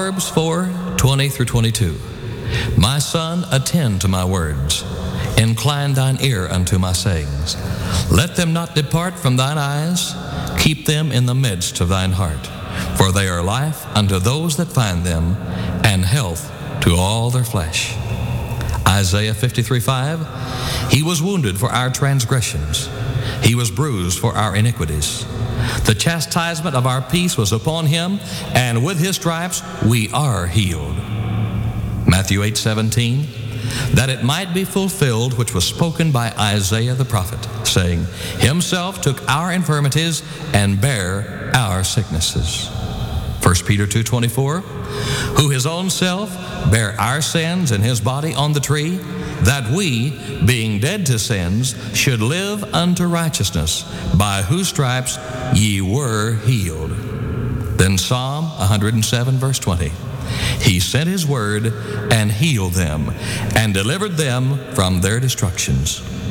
Proverbs 4:20 through 22. My son, attend to my words. Incline thine ear unto my sayings. Let them not depart from thine eyes. Keep them in the midst of thine heart. For they are life unto those that find them, and health to all their flesh. Isaiah 53:5. He was wounded for our transgressions. He was bruised for our iniquities. The chastisement of our peace was upon him, and with his stripes we are healed. Matthew 8:17. That it might be fulfilled which was spoken by Isaiah the prophet, saying, Himself took our infirmities and bare our sicknesses. 1 Peter 2:24. Who his own self bare our sins in his body on the tree, that we, being dead to sins, should live unto righteousness, by whose stripes ye were healed. Then Psalm 107 verse 20. He sent his word and healed them and delivered them from their destructions.